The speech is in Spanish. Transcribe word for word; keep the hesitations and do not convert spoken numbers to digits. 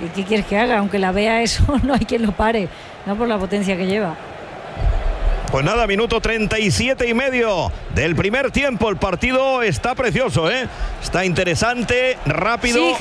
¿Qué quieres que haga? Aunque la vea eso, no hay quien lo pare, no por la potencia que lleva. Pues nada, minuto treinta y siete y medio del primer tiempo. El partido está precioso, ¿eh? Está interesante, rápido. Sí,